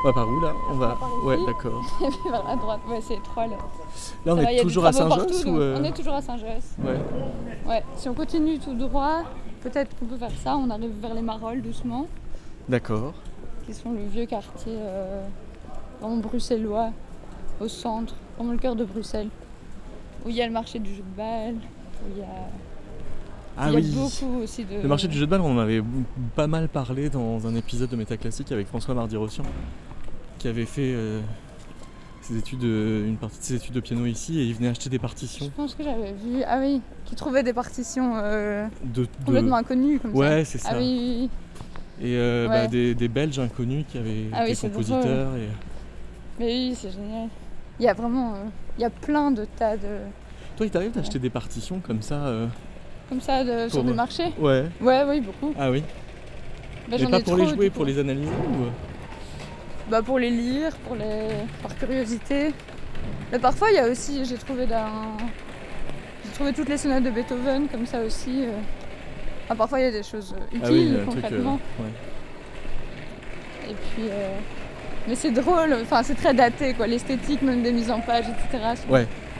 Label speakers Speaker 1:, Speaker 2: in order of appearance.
Speaker 1: va par où là? On va.
Speaker 2: par ici.
Speaker 1: Ouais, d'accord.
Speaker 2: Et puis vers la droite, ouais, c'est étroit là.
Speaker 1: Là, on
Speaker 2: Ça va, il y
Speaker 1: est
Speaker 2: a
Speaker 1: toujours
Speaker 2: des
Speaker 1: à
Speaker 2: travaux
Speaker 1: Saint-Josse
Speaker 2: partout,
Speaker 1: ou
Speaker 2: donc on est toujours à Saint-Josse.
Speaker 1: Ouais.
Speaker 2: Ouais, si on continue tout droit, peut-être qu'on peut faire ça, on arrive vers les Marolles doucement,
Speaker 1: D'accord.
Speaker 2: qui sont le vieux quartier vraiment bruxellois, au centre, vraiment le cœur de Bruxelles, où il y a le marché du jeu de balle, où il y a,
Speaker 1: Ah
Speaker 2: il y a
Speaker 1: oui.
Speaker 2: beaucoup aussi de...
Speaker 1: Le marché du jeu de balle, on en avait pas mal parlé dans un épisode de Métaclassique avec François Mardy-Rossian, qui avait fait une partie de ses études de piano ici et il venait acheter des
Speaker 2: Je
Speaker 1: partitions.
Speaker 2: pense que j'avais vu, ah oui, qui trouvait des partitions
Speaker 1: De...
Speaker 2: complètement inconnues comme ça.
Speaker 1: Ouais, c'est ça.
Speaker 2: Ah oui, oui.
Speaker 1: Et
Speaker 2: Ouais.
Speaker 1: des Belges inconnus qui avaient
Speaker 2: Ah oui,
Speaker 1: été
Speaker 2: c'est
Speaker 1: compositeurs. Et...
Speaker 2: Mais oui, c'est génial. Il y a vraiment, il y a plein de tas de...
Speaker 1: Toi, il t'arrive d'acheter des partitions comme ça
Speaker 2: Comme ça, sur des marchés.
Speaker 1: Ouais.
Speaker 2: Ouais, oui, beaucoup.
Speaker 1: Ah oui.
Speaker 2: Bah,
Speaker 1: Mais
Speaker 2: j'en
Speaker 1: pas
Speaker 2: ai
Speaker 1: pour
Speaker 2: trop,
Speaker 1: les jouer,
Speaker 2: du
Speaker 1: pour
Speaker 2: coup.
Speaker 1: les analyser ou...
Speaker 2: Bah, pour les lire, par curiosité. Mais parfois, il y a aussi, j'ai trouvé toutes les sonates de Beethoven, comme ça aussi. Enfin, parfois, il y a des choses utiles,
Speaker 1: Ah oui, un
Speaker 2: concrètement.
Speaker 1: truc... ouais.
Speaker 2: Et puis... Mais c'est drôle, enfin, c'est très daté, quoi. L'esthétique, même des mises en page, etc.
Speaker 1: Ouais.